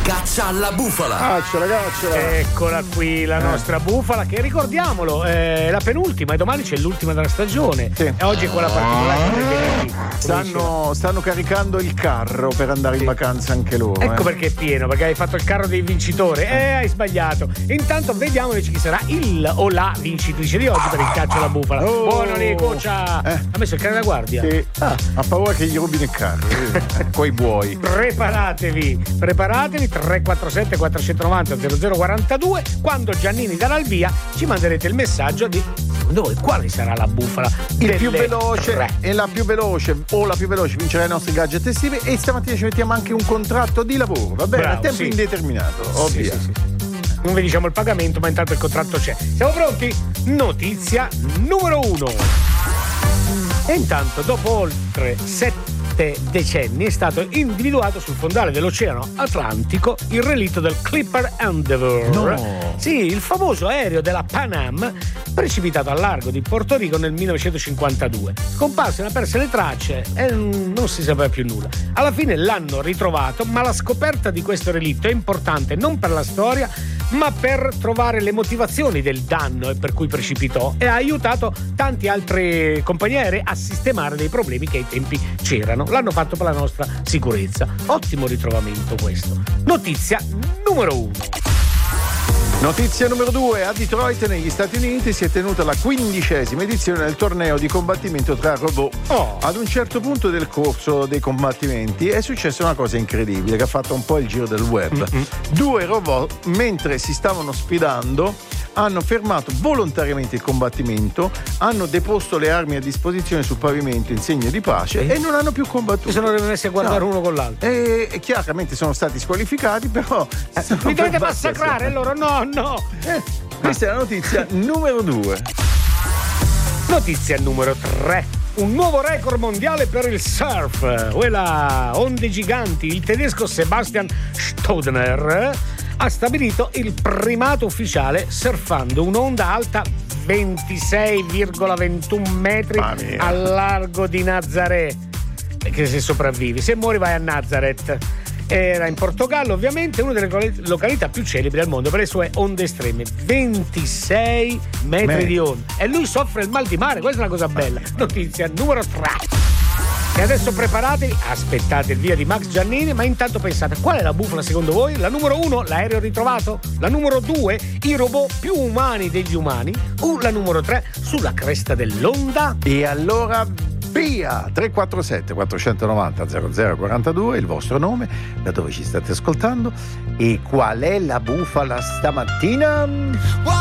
Caccia alla bufala. Caccia. Eccola qui la nostra bufala, che ricordiamolo è la penultima e domani c'è l'ultima della stagione. Sì. E oggi è quella particolare del venerdì. Stanno caricando il carro per andare in vacanza anche loro. Ecco perché è pieno, perché hai fatto il carro dei vincitori. Hai sbagliato. Intanto vediamo invece chi sarà il o la vincitrice di oggi per il Caccia alla bufala. Buono lì, Coccia. Ha messo il cane da guardia. Sì. Ha paura che gli rubino il carro. Coi buoi. Preparatevi 347 490 0042. Quando Giannini darà il via ci manderete il messaggio di secondo voi quale sarà la bufala il più veloce e la più veloce o la più veloce vincerà i nostri gadget estivi. E stamattina ci mettiamo anche un contratto di lavoro, va bene? Bravo, a tempo sì. indeterminato, ovvio. Sì. Non vi diciamo il pagamento, ma intanto il contratto c'è. Siamo pronti? Notizia numero 1. E intanto, dopo oltre 7 decenni, è stato individuato sul fondale dell'Oceano Atlantico il relitto del Clipper Endeavour. No. Sì, il famoso aereo della Pan Am, precipitato al largo di Porto Rico nel 1952. Scomparse, ne ha perse le tracce e non si sapeva più nulla. Alla fine l'hanno ritrovato, ma la scoperta di questo relitto è importante non per la storia, ma per trovare le motivazioni del danno e per cui precipitò, e ha aiutato tanti altri compagnie aeree a sistemare dei problemi che ai tempi c'erano. L'hanno fatto per la nostra sicurezza. Ottimo ritrovamento questo. Notizia numero 1. Notizia numero 2. A Detroit, negli Stati Uniti, si è tenuta la 15ª edizione del torneo di combattimento tra robot. Ad un certo punto del corso dei combattimenti è successa una cosa incredibile che ha fatto un po' il giro del web. 2 robot, mentre si stavano sfidando, hanno fermato volontariamente il combattimento, hanno deposto le armi a disposizione sul pavimento in segno di pace e non hanno più combattuto. Si sono rimessi a guardare uno con l'altro. E chiaramente sono stati squalificati, però mi dovete massacrare loro? No. Questa è la notizia numero 2. Notizia numero 3. Un nuovo record mondiale per il surf. Quella onde giganti. Il tedesco Sebastian Staudener ha stabilito il primato ufficiale surfando un'onda alta 26,21 metri al largo di Nazaré. Che se sopravvivi, se muori vai a Nazareth. Era in Portogallo, ovviamente, una delle località più celebri al mondo per le sue onde estreme. 26 metri di onda. E lui soffre il mal di mare, questa è una cosa bella. Notizia numero 3. E adesso preparatevi, aspettate il via di Max Giannini, ma intanto pensate, qual è la bufala secondo voi? La numero 1, l'aereo ritrovato? La numero 2, i robot più umani degli umani? O la numero 3, sulla cresta dell'onda? E allora via! 347 490 0042, il vostro nome, da dove ci state ascoltando e qual è la bufala stamattina?